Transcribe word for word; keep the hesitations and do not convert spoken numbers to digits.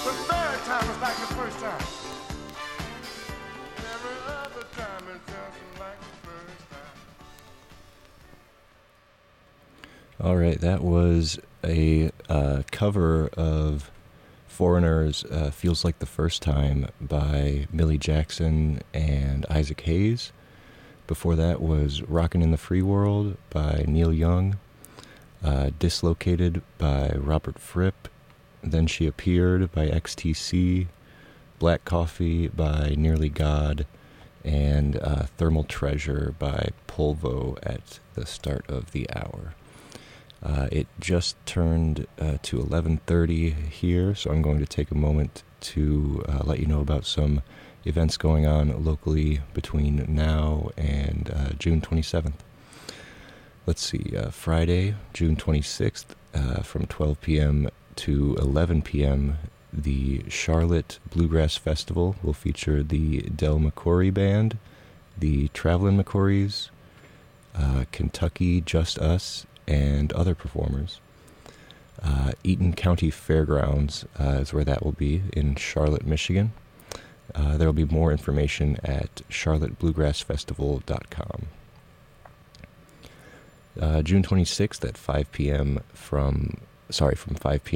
The third time is like the first time. Every other time is just like the first time. All right, that was a uh, cover of Foreigner's uh, Feels Like the First Time by Millie Jackson and Isaac Hayes. Before that was Rockin' in the Free World by Neil Young, uh, Dislocated by Robert Fripp, Then She Appeared by X T C, Black Coffee by Nearly God, and uh, Thermal Treasure by Polvo at the start of the hour. Uh, it just turned uh, to eleven thirty here, so I'm going to take a moment to uh, let you know about some events going on locally between now and uh, June twenty-seventh. Let's see, uh, Friday, June twenty-sixth, uh, from twelve p.m. to eleven p.m., the Charlotte Bluegrass Festival will feature the Del McCoury Band, the Travelin' McCourys, uh, Kentucky Just Us, and other performers. Uh, Eaton County Fairgrounds uh, is where that will be, in Charlotte, Michigan. Uh, there will be more information at charlotte bluegrass festival dot com. Uh, June twenty-sixth at five p.m. from, sorry, from five p.m.